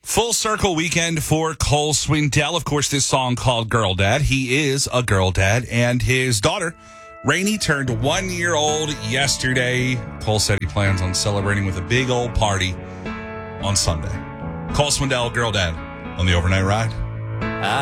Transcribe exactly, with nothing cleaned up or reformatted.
Full circle weekend for Cole Swindell. Of course, this song called Girl Dad. He is a girl dad, and his daughter, Rainey, turned one year old yesterday. Cole said he plans on celebrating with a big old party on Sunday. Cole Swindell, Girl Dad, on the Overnight Ride. I